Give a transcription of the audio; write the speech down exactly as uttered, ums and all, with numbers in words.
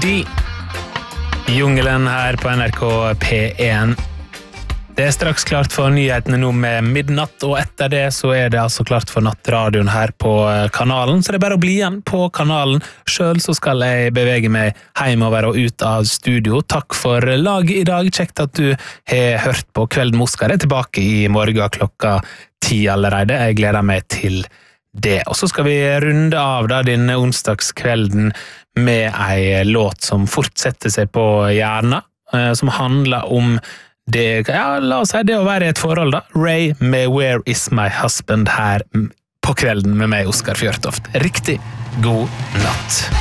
D. Jungelen her på N R K P én. Det er straks klart for nyhetene nå med midnatt, og etter det så er det altså klart for nattradioen her på kanalen, så det er bare å bli igjen på kanalen. Selv så skal jeg bevege meg hjemover og ut av studio. Takk for laget i dag, kjekt at du har hørt på Kvelden med Oskar. Jeg er tilbake i morgen klokka ti allerede, jeg gleder meg til det. Og så skal vi runde av da denne onsdagskvelden med ei låt som fortsetter seg på hjernen, som handler om det, ja, la oss si det å være i et forhold da. Ray med Where Is My Husband her på kvelden med meg, Oskar Fjørtoft. Riktig god natt.